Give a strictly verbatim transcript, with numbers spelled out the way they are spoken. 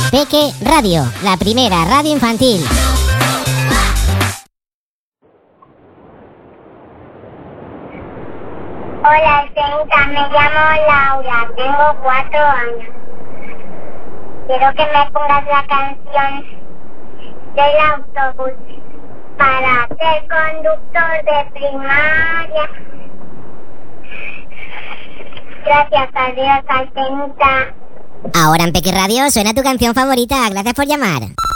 Peque Radio, la primera radio infantil. Hola, Estelita, me llamo Laura, tengo cuatro años. Quiero que me pongas la canción del autobús para ser conductor de primaria. Gracias, adiós, Estelita. Ahora en Peque Radio suena tu canción favorita. Gracias por llamar.